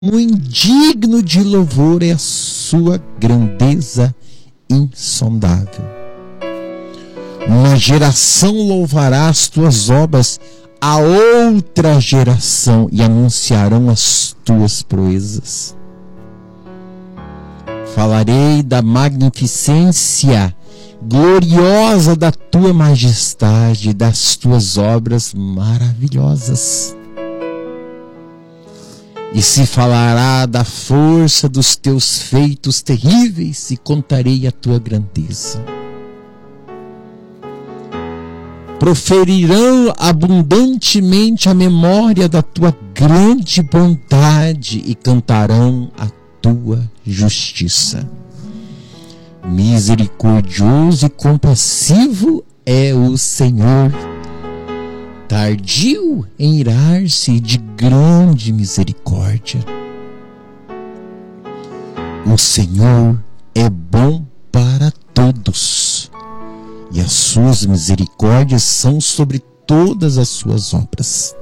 muito digno de louvor é a sua grandeza insondável. Uma geração louvará as tuas obras a outra geração e anunciarão as tuas proezas. Falarei da magnificência gloriosa da tua majestade, das tuas obras maravilhosas. E se falará da força dos teus feitos terríveis, e contarei a tua grandeza. Proferirão abundantemente a memória da tua grande bondade e cantarão a tua justiça. Misericordioso e compassivo é o Senhor, tardio em irar-se, de grande misericórdia. O Senhor é bom para todos, e as suas misericórdias são sobre todas as suas obras.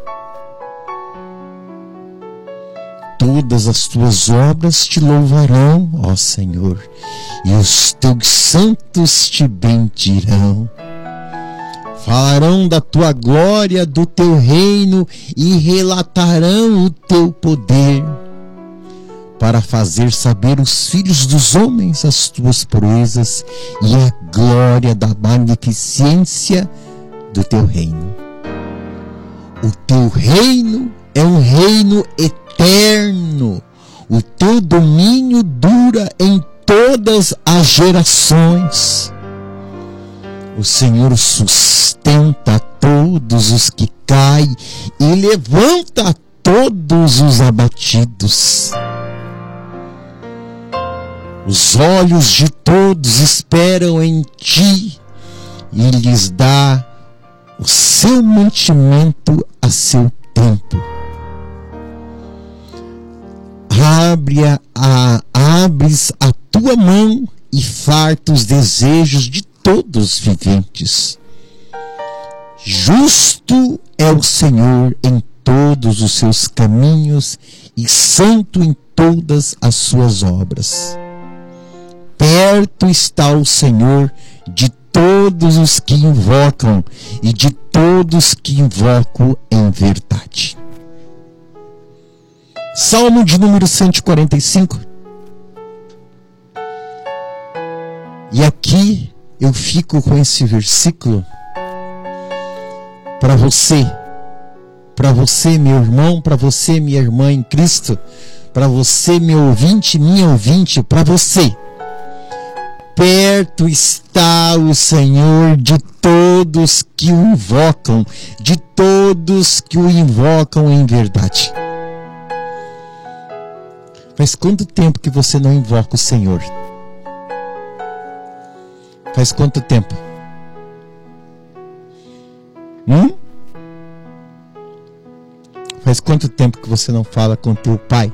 Todas as tuas obras te louvarão, ó Senhor, e os teus santos te bendirão. Falarão da tua glória, do teu reino, e relatarão o teu poder, para fazer saber os filhos dos homens as tuas proezas e a glória da magnificência do teu reino. O teu reino é um reino eterno. O teu domínio dura em todas as gerações. O Senhor sustenta todos os que caem e levanta todos os abatidos. Os olhos de todos esperam em ti e lhes dá o seu mantimento a seu tempo. Abres a tua mão e farta os desejos de todos os viventes. Justo é o Senhor em todos os seus caminhos e santo em todas as suas obras. Perto está o Senhor de todos os que invocam e de todos que invocam em verdade. Salmo de número 145. E aqui eu fico com esse versículo para você, meu irmão, para você, minha irmã em Cristo, para você, meu ouvinte, minha ouvinte, para você. Perto está o Senhor de todos que o invocam, de todos que o invocam em verdade. Faz quanto tempo que você não invoca o Senhor? Faz quanto tempo? Faz quanto tempo que você não fala com teu pai?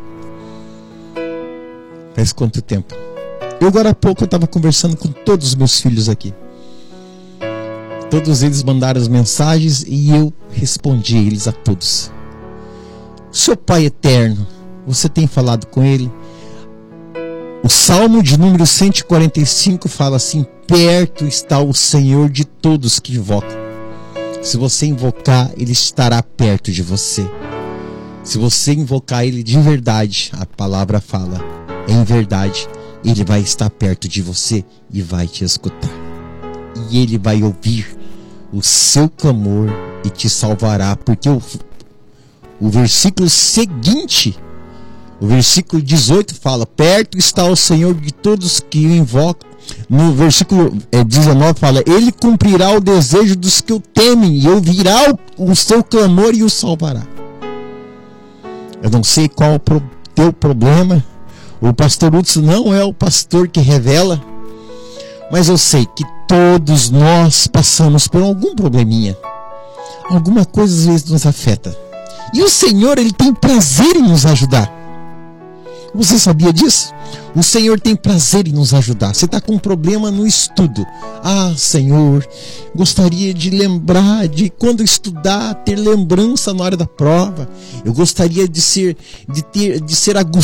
Faz quanto tempo? Eu agora há pouco estava conversando com todos os meus filhos aqui. Todos eles mandaram as mensagens e eu respondi eles a todos. Seu Pai eterno, você tem falado com ele? O Salmo de número 145 fala assim: perto está o Senhor de todos que invocam. Se você invocar, ele estará perto de você. Se você invocar ele de verdade, a palavra fala, em verdade, ele vai estar perto de você e vai te escutar. E ele vai ouvir o seu clamor e te salvará, porque o versículo seguinte, o versículo 18 fala: perto está o Senhor de todos que o invocam. No versículo 19 fala: ele cumprirá o desejo dos que o temem e ouvirá o seu clamor e o salvará. Eu não sei qual é o teu problema. O pastor Hudson não é o pastor que revela, mas eu sei que todos nós passamos por algum probleminha. Alguma coisa às vezes nos afeta. E o Senhor, ele tem prazer em nos ajudar. Você sabia disso? O Senhor tem prazer em nos ajudar. Você está com um problema no estudo. Ah, Senhor, gostaria de lembrar, de quando estudar, ter lembrança na hora da prova. Eu gostaria de ser